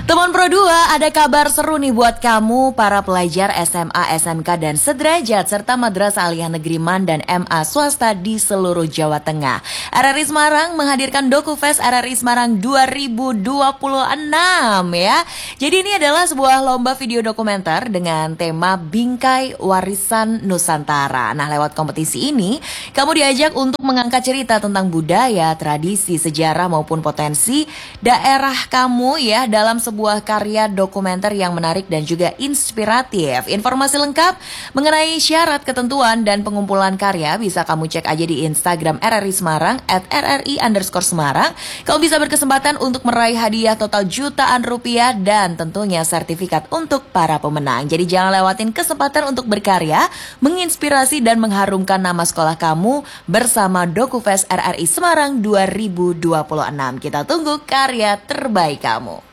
Teman Pro 2, ada kabar seru nih buat kamu para pelajar SMA, SMK, dan sederajat serta Madrasah Aliyah Negeri MAN dan MA swasta di seluruh Jawa Tengah. RRI Semarang menghadirkan DokuFest RRI Semarang 2026 ya. Jadi ini adalah sebuah lomba video dokumenter dengan tema Bingkai Warisan Nusantara. Nah, lewat kompetisi ini, kamu diajak untuk mengangkat cerita tentang budaya, tradisi, sejarah maupun potensi daerah kamu ya dalam sebuah karya dokumenter yang menarik dan juga inspiratif. Informasi lengkap mengenai syarat, ketentuan, dan pengumpulan karya bisa kamu cek aja di Instagram RRI Semarang @RRI_Semarang. Kamu bisa berkesempatan untuk meraih hadiah total jutaan rupiah dan tentunya sertifikat untuk para pemenang. Jadi jangan lewatin kesempatan untuk berkarya, menginspirasi dan mengharumkan nama sekolah kamu bersama DokuFest RRI Semarang 2026. Kita tunggu karya terbaik kamu.